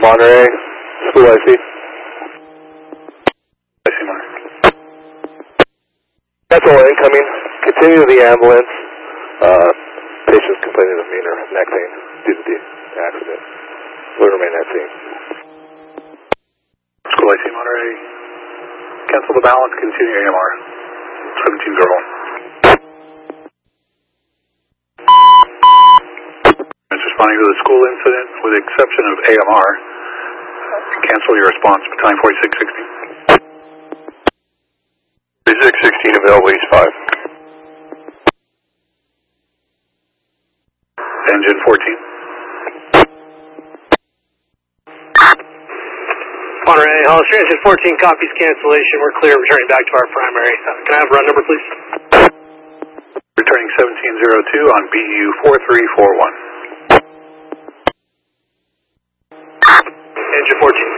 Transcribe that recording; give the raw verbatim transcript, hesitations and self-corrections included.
Monterey, School I C. I C Monterey. That's all incoming. Continue to the ambulance. Uh, patient's complaining of minor neck pain due to the accident. Will remain at scene. School I C Monterey. Cancel the balance, continue A M R. seventeen zero one. It's responding to the school incident with the exception of A M R. Cancel your response, battalion forty-six sixteen. forty-six sixteen available East five. Engine fourteen. Monterey, Hollister, engine fourteen copies cancellation. We're clear, returning back to our primary. Uh, can I have run number, please? Returning seventeen zero two on B U four three four one. Engine fourteen.